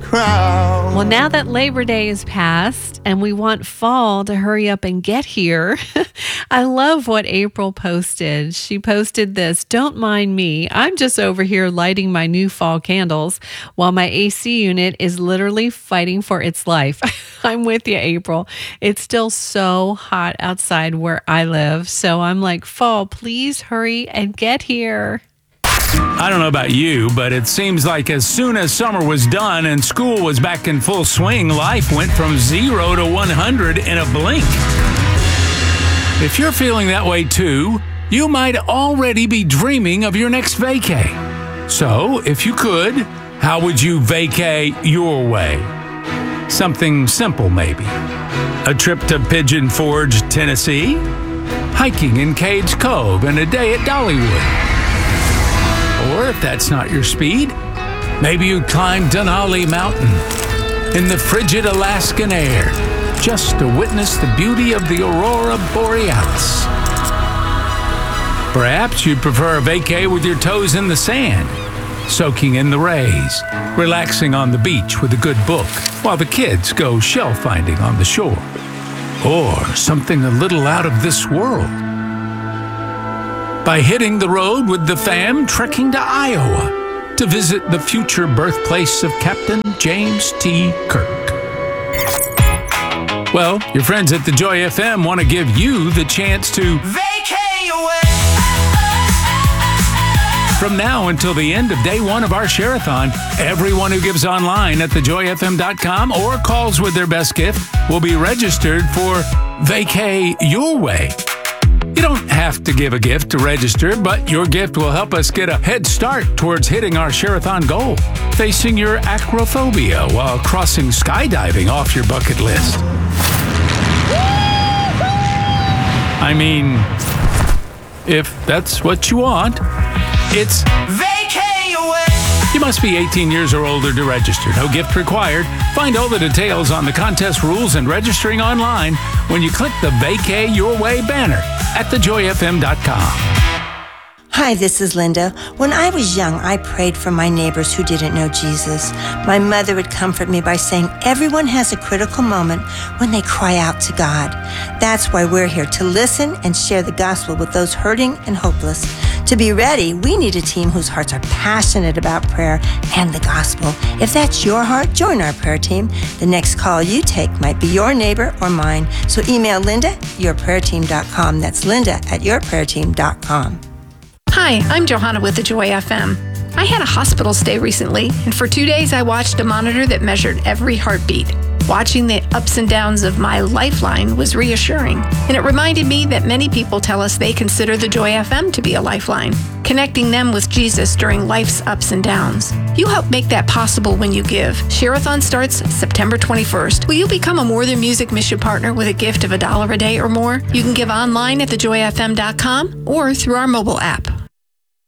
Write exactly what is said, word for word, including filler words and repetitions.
crowd. Well, now that Labor Day is past and we want fall to hurry up and get here, I love what April posted. She posted this: "Don't mind me. I'm just over here lighting my new fall candles while my A C unit is literally fighting for its life." I'm with you, April. It's still so hot outside where I live. So I'm like, fall, please hurry and get here. I don't know about you, but it seems like as soon as summer was done and school was back in full swing, life went from zero to one hundred in a blink. If you're feeling that way too, you might already be dreaming of your next vacay. So, if you could, how would you vacay your way? Something simple, maybe. A trip to Pigeon Forge, Tennessee? Hiking in Cades Cove and a day at Dollywood? Or if that's not your speed, maybe you'd climb Denali Mountain in the frigid Alaskan air just to witness the beauty of the Aurora Borealis. Perhaps you'd prefer a vacay with your toes in the sand, soaking in the rays, relaxing on the beach with a good book while the kids go shell finding on the shore. Or something a little out of this world, by hitting the road with the fam, trekking to Iowa to visit the future birthplace of Captain James T. Kirk. Well, your friends at the Joy F M want to give you the chance to vacay away. From now until the end of day one of our Share-a-thon, everyone who gives online at the joy f m dot com or calls with their best gift will be registered for Vacay Your Way. You don't have to give a gift to register, but your gift will help us get a head start towards hitting our Share-a-thon goal, facing your acrophobia while crossing skydiving off your bucket list. I mean, if that's what you want, it's Vacay Away. You must be eighteen years or older to register. No gift required. Find all the details on the contest rules and registering online when you click the Vacay Your Way banner at the joy f m dot com. Hi, this is Linda. When I was young, I prayed for my neighbors who didn't know Jesus. My mother would comfort me by saying everyone has a critical moment when they cry out to God. That's why we're here, to listen and share the gospel with those hurting and hopeless. To be ready, we need a team whose hearts are passionate about prayer and the gospel. If that's your heart, join our prayer team. The next call you take might be your neighbor or mine. So email Linda at your prayer team dot com. That's Linda at your prayer team dot com. Hi, I'm Johanna with the Joy F M. I had a hospital stay recently, and for two days I watched a monitor that measured every heartbeat. Watching the ups and downs of my lifeline was reassuring, and it reminded me that many people tell us they consider the Joy F M to be a lifeline, connecting them with Jesus during life's ups and downs. You help make that possible when you give. Share-a-thon starts September twenty-first. Will you become a More Than Music mission partner with a gift of a dollar a day or more? You can give online at the joy f m dot com or through our mobile app.